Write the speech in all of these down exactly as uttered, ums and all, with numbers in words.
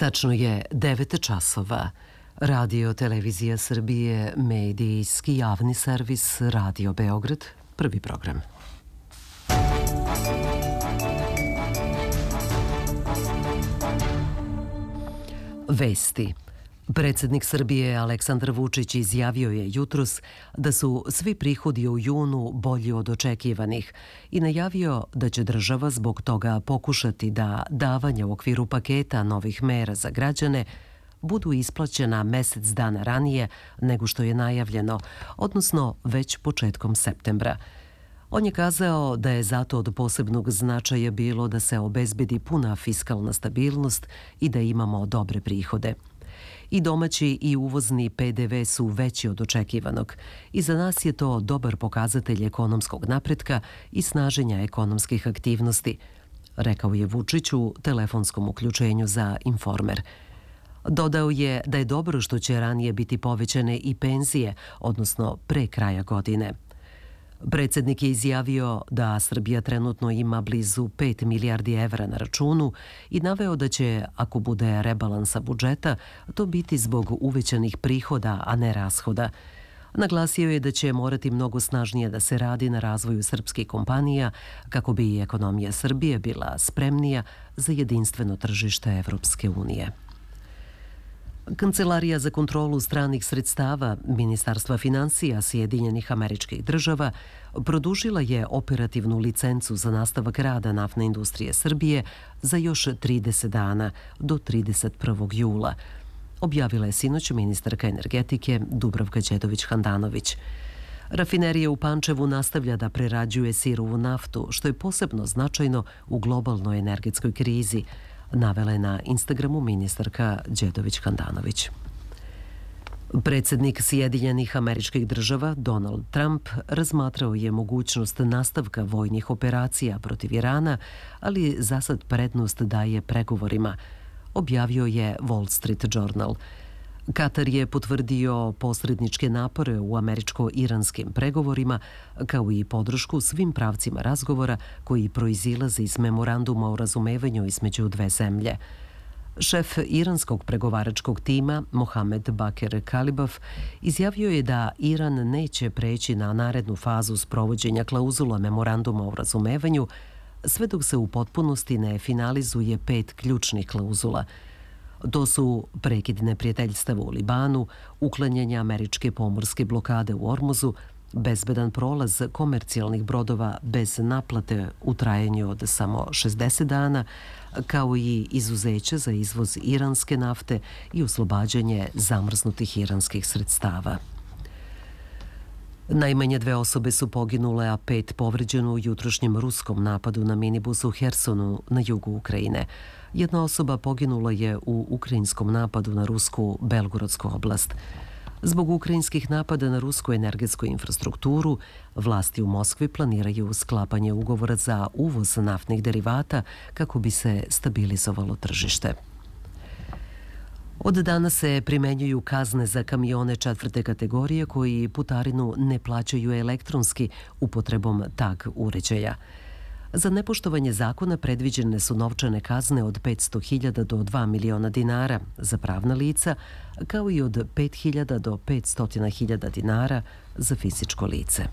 Tačno je devet časova. Radio Televizija Srbije, medijski javni servis Radio Beograd, prvi program. Vesti. Predsednik Srbije Aleksandar Vučić izjavio je jutros da su svi prihodi u junu bolji od očekivanih i najavio da će država zbog toga pokušati da davanja u okviru paketa novih mera za građane budu isplaćena mesec dana ranije nego što je najavljeno, odnosno već početkom septembra. On je kazao da je zato od posebnog značaja bilo da se obezbedi puna fiskalna stabilnost i da imamo dobre prihode. I domaći i uvozni P D V su veći od očekivanog i za nas je to dobar pokazatelj ekonomskog napretka i snaženja ekonomskih aktivnosti, rekao je Vučić u telefonskom uključenju za Informer. Dodao je da je dobro što će ranije biti povećane i penzije, odnosno pre kraja godine. Predsednik je izjavio da Srbija trenutno ima blizu pet milijardi evra na računu i naveo da će, ako bude rebalansa budžeta, to biti zbog uvećanih prihoda, a ne rashoda. Naglasio je da će morati mnogo snažnije da se radi na razvoju srpskih kompanija kako bi ekonomija Srbije bila spremnija za jedinstveno tržište Evropske unije. Kancelarija za kontrolu stranih sredstava Ministarstva finansija Sjedinjenih Američkih Država produžila je operativnu licencu za nastavak rada naftne industrije Srbije za još trideset dana do trideset prvog jula, objavila je sinoć ministarka energetike Dubravka Đedović-Handanović. Rafinerija u Pančevu nastavlja da prerađuje sirovu naftu, što je posebno značajno u globalnoj energetskoj krizi, navela je na Instagramu ministarka Đedović-Handanović. Predsednik Sjedinjenih Američkih Država Donald Trump razmatrao je mogućnost nastavka vojnih operacija protiv Irana, ali zasad prednost daje pregovorima, objavio je Wall Street Journal. Katar je potvrdio posredničke napore u američko-iranskim pregovorima, kao i podršku svim pravcima razgovora koji proizilaze iz memoranduma o razumevanju između dve zemlje. Šef iranskog pregovaračkog tima, Mohamed Baker Kalibaf, izjavio je da Iran neće preći na narednu fazu sprovođenja klauzula memoranduma o razumevanju, sve dok se u potpunosti ne finalizuje pet ključnih klauzula. To su prekid neprijateljstava u Libanu, uklanjanje američke pomorske blokade u Ormuzu, bezbedan prolaz komercijalnih brodova bez naplate u trajanju od samo šezdeset dana, kao i izuzeće za izvoz iranske nafte i oslobađanje zamrznutih iranskih sredstava. Najmanje dve osobe su poginule, a pet povređeno u jutrošnjem ruskom napadu na minibus u Hersonu na jugu Ukrajine. Jedna osoba poginula je u ukrajinskom napadu na rusku Belgorodsku oblast. Zbog ukrajinskih napada na rusku energetsku infrastrukturu, vlasti u Moskvi planiraju sklapanje ugovora za uvoz naftnih derivata kako bi se stabilizovalo tržište. Od danas se primenjuju kazne za kamione četvrte kategorije koji putarinu ne plaćaju elektronski upotrebom tag uređaja. Za nepoštovanje zakona predviđene su novčane kazne od petsto hiljada do dva miliona dinara za pravna lica, kao i od pet hiljada do petsto hiljada dinara za fizičko lice.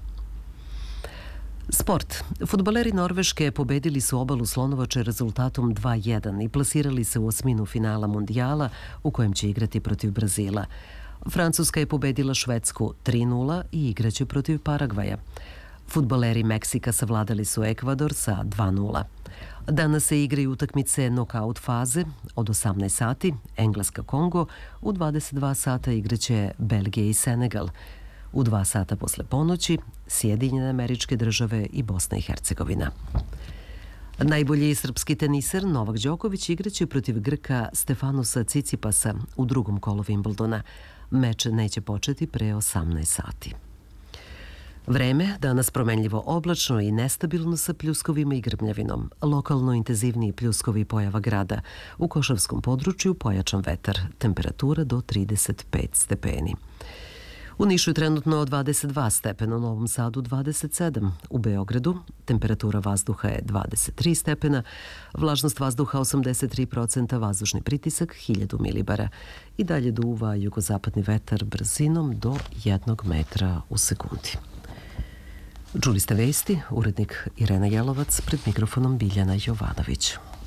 Sport. Fudbaleri Norveške pobedili su Obalu Slonovače rezultatom dva jedan i plasirali se u osminu finala mundijala u kojem će igrati protiv Brazila. Francuska je pobedila Švedsku tri nula i igraće protiv Paragvaja. Fudbaleri Meksika savladali su Ekvador sa dva nula. Danas se igraju utakmice nokaut faze od osamnaest sati, Engleska Kongo, u dvadeset dva sata igraće Belgija i Senegal. U dva sata posle ponoći Sjedinjene Američke Države i Bosna i Hercegovina. Najbolji srpski teniser Novak Đoković igraće protiv Grka Stefanosa Cicipasa u drugom kolu Wimbledona. Meč neće početi pre osamnaest sati. Vreme, danas promenljivo oblačno i nestabilno sa pljuskovima i grmljavinom. Lokalno intenzivniji pljuskovi pojava grada. U Košavskom području pojačan vetar. Temperatura do trideset pet stepeni. U Nišu je trenutno dvadeset dva stepena, u Novom Sadu dvadeset sedam, u Beogradu temperatura vazduha je dvadeset tri stepena, vlažnost vazduha osamdeset tri procenta, vazdušni pritisak hiljadu milibara. I dalje duva jugozapadni vetar brzinom do jednog metra u sekundi. Čuli ste vesti, urednik Irena Jelovac, pred mikrofonom Biljana Jovanović.